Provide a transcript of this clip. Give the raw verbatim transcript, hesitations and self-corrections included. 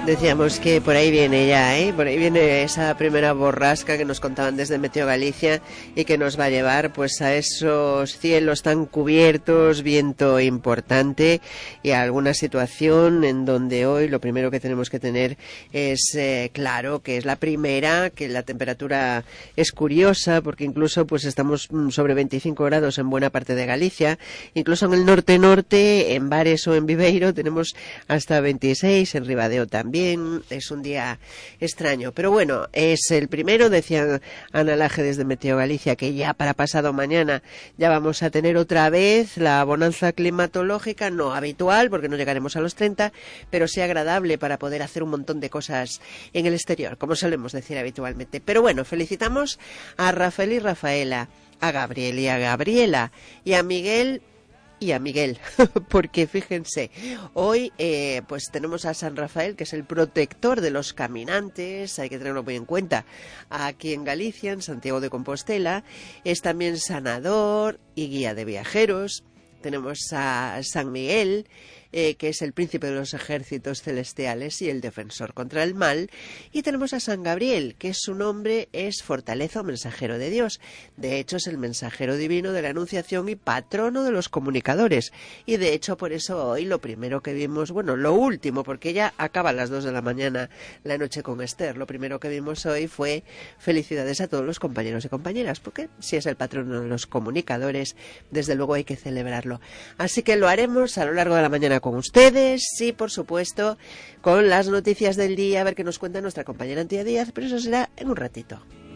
Decíamos que por ahí viene ya, ¿eh? Por ahí viene esa primera borrasca que nos contaban desde Meteo Galicia y que nos va a llevar pues a esos cielos tan cubiertos, viento importante y a alguna situación en donde hoy lo primero que tenemos que tener es eh, claro que es la primera, que la temperatura es curiosa porque incluso pues estamos sobre veinticinco grados en buena parte de Galicia, incluso en el norte-norte, en Bares o en Viveiro tenemos hasta veintiséis, en Ribadeo también. También es un día extraño, pero bueno, es el primero, decía Ana Laje desde Meteo Galicia, que ya para pasado mañana ya vamos a tener otra vez la bonanza climatológica, no habitual, porque no llegaremos a los treinta, pero sí agradable para poder hacer un montón de cosas en el exterior, como solemos decir habitualmente. Pero bueno, felicitamos a Rafael y Rafaela, a Gabriel y a Gabriela, y a Miguel y a Miguel, porque fíjense, hoy eh, pues tenemos a San Rafael, que es el protector de los caminantes, hay que tenerlo muy en cuenta, aquí en Galicia, en Santiago de Compostela, es también sanador y guía de viajeros. Tenemos a San Miguel, eh, que es el príncipe de los ejércitos celestiales y el defensor contra el mal. Y tenemos a San Gabriel, que su nombre es fortaleza o mensajero de Dios. De hecho, es el mensajero divino de la Anunciación y patrono de los comunicadores. Y de hecho, por eso hoy lo primero que vimos, bueno, lo último, porque ya acaba a las dos de la mañana la noche con Esther, lo primero que vimos hoy fue felicidades a todos los compañeros y compañeras, porque si es el patrono de los comunicadores, desde luego hay que celebrarlo. Así que lo haremos a lo largo de la mañana con ustedes y, por supuesto, con las noticias del día, a ver qué nos cuenta nuestra compañera Antía Díaz, pero eso será en un ratito.